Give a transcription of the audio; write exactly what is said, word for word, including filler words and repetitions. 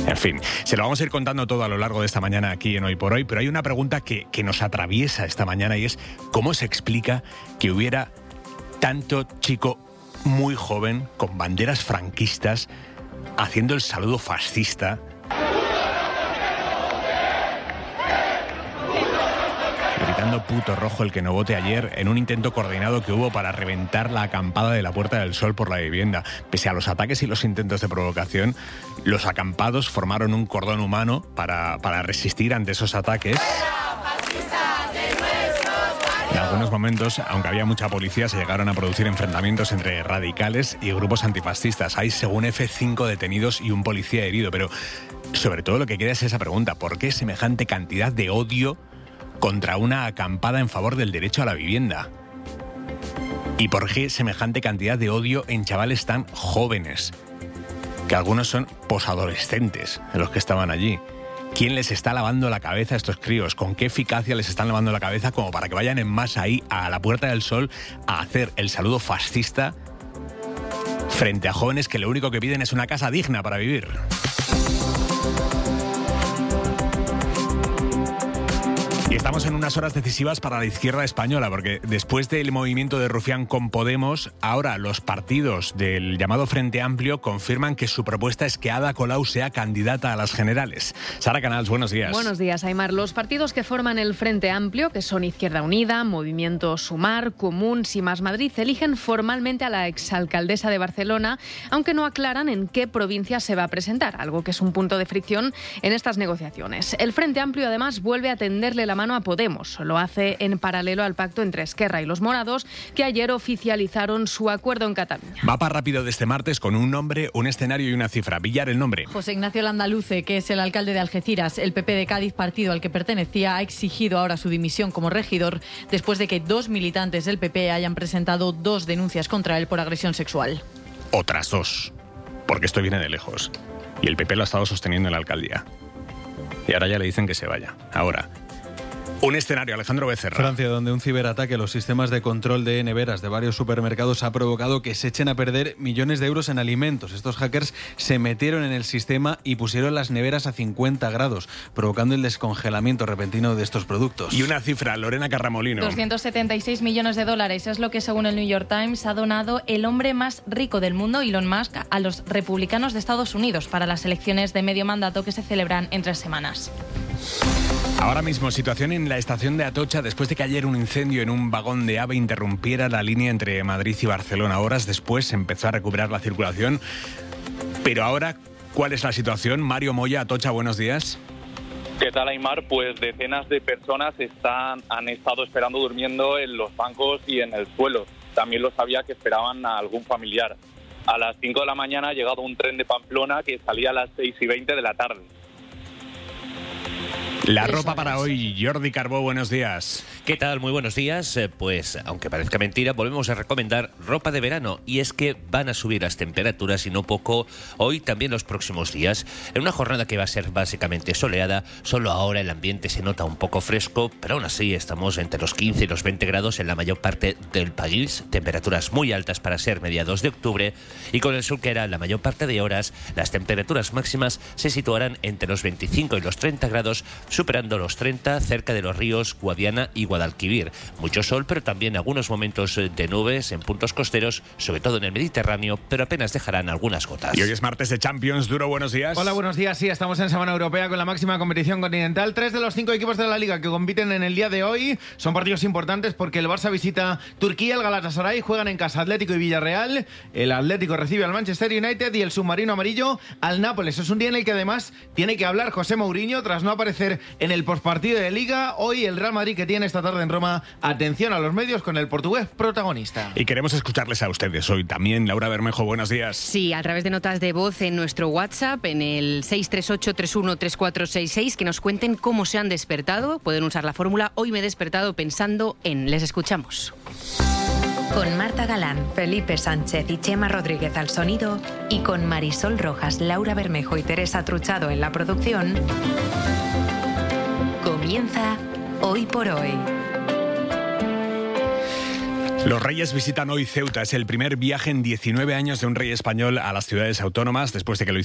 En fin, se lo vamos a ir contando todo a lo largo de esta mañana aquí en Hoy por Hoy, pero hay una pregunta que, que nos atraviesa esta mañana y es ¿cómo se explica que hubiera tanto chico muy joven con banderas franquistas haciendo el saludo fascista? Gritando puto rojo el que no vote ayer en un intento coordinado que hubo para reventar la acampada de la Puerta del Sol por la vivienda. Pese a los ataques y los intentos de provocación, los acampados formaron un cordón humano para, para resistir ante esos ataques. En algunos momentos, aunque había mucha policía, se llegaron a producir enfrentamientos entre radicales y grupos antifascistas. Hay, según F, cinco detenidos y un policía herido. Pero sobre todo lo que queda es esa pregunta: ¿por qué semejante cantidad de odio contra una acampada en favor del derecho a la vivienda? ¿Y por qué semejante cantidad de odio en chavales tan jóvenes? Que algunos son posadolescentes, los que estaban allí. ¿Quién les está lavando la cabeza a estos críos? ¿Con qué eficacia les están lavando la cabeza como para que vayan en masa ahí a la Puerta del Sol a hacer el saludo fascista frente a jóvenes que lo único que piden es una casa digna para vivir? Y estamos en unas horas decisivas para la izquierda española, porque después del movimiento de Rufián con Podemos, ahora los partidos del llamado Frente Amplio confirman que su propuesta es que Ada Colau sea candidata a las generales. Sara Canals, buenos días. Buenos días, Aimar. Los partidos que forman el Frente Amplio, que son Izquierda Unida, Movimiento Sumar, Comuns y Más Madrid, eligen formalmente a la exalcaldesa de Barcelona, aunque no aclaran en qué provincia se va a presentar, algo que es un punto de fricción en estas negociaciones. El Frente Amplio, además, vuelve a tenderle la mano a Podemos. Lo hace en paralelo al pacto entre Esquerra y los morados, que ayer oficializaron su acuerdo en Cataluña. Mapa rápido de este martes con un nombre, un escenario y una cifra. Villar, el nombre. José Ignacio Landaluce, que es el alcalde de Algeciras. El P P de Cádiz, partido al que pertenecía, ha exigido ahora su dimisión como regidor después de que dos militantes del P P hayan presentado dos denuncias contra él por agresión sexual. Otras dos, porque esto viene de lejos. Y el P P lo ha estado sosteniendo en la alcaldía. Y ahora ya le dicen que se vaya. Ahora, un escenario, Alejandro Becerra. Francia, donde un ciberataque a los sistemas de control de neveras de varios supermercados ha provocado que se echen a perder millones de euros en alimentos. Estos hackers se metieron en el sistema y pusieron las neveras a cincuenta grados, provocando el descongelamiento repentino de estos productos. Y una cifra, Lorena Carramolino. doscientos setenta y seis millones de dólares es lo que, según el New York Times, ha donado el hombre más rico del mundo, Elon Musk, a los republicanos de Estados Unidos para las elecciones de medio mandato que se celebran en tres semanas. Ahora mismo, situación en la estación de Atocha después de que ayer un incendio en un vagón de AVE interrumpiera la línea entre Madrid y Barcelona. Horas después se empezó a recuperar la circulación. Pero ahora, ¿cuál es la situación? Mario Moya, Atocha, buenos días. ¿Qué tal, Aimar? Pues decenas de personas están, han estado esperando durmiendo en los bancos y en el suelo. También lo sabía que esperaban a algún familiar. A las cinco de la mañana ha llegado un tren de Pamplona que salía a las seis y veinte de la tarde. La ropa para hoy, Jordi Carbó, buenos días. ¿Qué tal? Muy buenos días. Eh, pues, aunque parezca mentira, volvemos a recomendar ropa de verano. Y es que van a subir las temperaturas y no poco hoy, también los próximos días. En una jornada que va a ser básicamente soleada, solo ahora el ambiente se nota un poco fresco, pero aún así estamos entre los quince y los veinte grados en la mayor parte del país. Temperaturas muy altas para ser mediados de octubre. Y con el sol que era la mayor parte de horas, las temperaturas máximas se situarán entre los veinticinco y los treinta grados, superando los treinta cerca de los ríos Guadiana y Guadalquivir. Mucho sol, pero también algunos momentos de nubes en puntos costeros, sobre todo en el Mediterráneo, pero apenas dejarán algunas gotas. Y hoy es martes de Champions. Duro, buenos días. Hola, buenos días. Sí, estamos en Semana Europea con la máxima competición continental. Tres de los cinco equipos de la Liga que compiten en el día de hoy son partidos importantes porque el Barça visita Turquía, el Galatasaray juegan en casa Atlético y Villarreal, el Atlético recibe al Manchester United y el submarino amarillo al Nápoles. Es un día en el que además tiene que hablar José Mourinho tras no aparecer en el postpartido de Liga. Hoy el Real Madrid, que tiene esta tarde en Roma, atención a los medios con el portugués protagonista. Y queremos escucharles a ustedes hoy también. Laura Bermejo, buenos días. Sí, a través de notas de voz en nuestro WhatsApp, en el seis tres ocho, tres uno tres cuatro seis seis, que nos cuenten cómo se han despertado. Pueden usar la fórmula "Hoy me he despertado pensando en". Les escuchamos. Con Marta Galán, Felipe Sánchez y Chema Rodríguez al sonido y con Marisol Rojas, Laura Bermejo y Teresa Truchado en la producción, comienza Hoy por Hoy. Los reyes visitan hoy Ceuta. Es el primer viaje en diecinueve años de un rey español a las ciudades autónomas después de que lo